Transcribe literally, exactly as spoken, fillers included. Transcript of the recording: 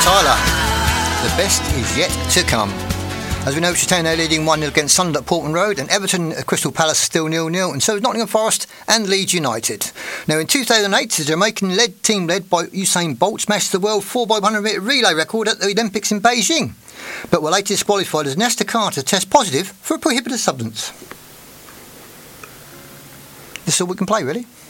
Tyler. The best is yet to come. As we know, Chitane are leading one nil against Sunderland at Portman Road, and Everton at Crystal Palace are still nil nil, and so is Nottingham Forest and Leeds United. Now, in two thousand eight, the Jamaican-led team led by Usain Bolt smashed the world four by one hundred metre relay record at the Olympics in Beijing, but were later disqualified as Nesta Carter test positive for a prohibited substance. This is all we can play, really.